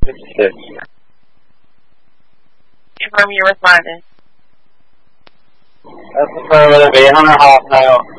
56. Confirm you're responding. That's affirmative, 800 Hawk now.